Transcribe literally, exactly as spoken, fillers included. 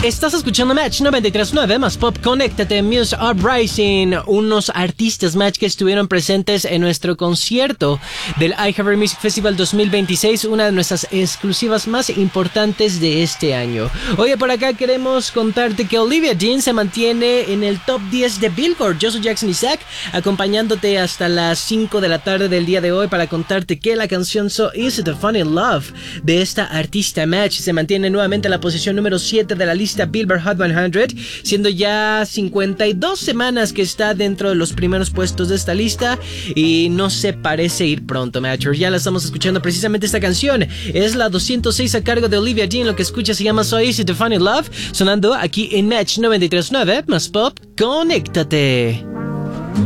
Estás escuchando Match noventa y tres punto nueve más Pop. Conéctate, Muse Uprising, unos artistas Match que estuvieron presentes en nuestro concierto del iHeartRadio Music Festival dos mil veintiséis, una de nuestras exclusivas más importantes de este año. Oye, por acá queremos contarte que Olivia Dean se mantiene en el top diez de Billboard. Yo soy Jackson Isaac, acompañándote hasta las cinco de la tarde del día de hoy para contarte que la canción So Easy to Fall in Love de esta artista Match se mantiene nuevamente en la posición número siete de la lista Billboard Hot cien, siendo ya cincuenta y dos semanas que está dentro de los primeros puestos de esta lista y no se parece ir pronto, Matchers. Ya la estamos escuchando precisamente esta canción. Es la doscientos seis a cargo de Olivia Dean. Lo que escucha se llama So Easy to Fall in Love, sonando aquí en Match noventa y tres punto nueve más Pop. Conéctate.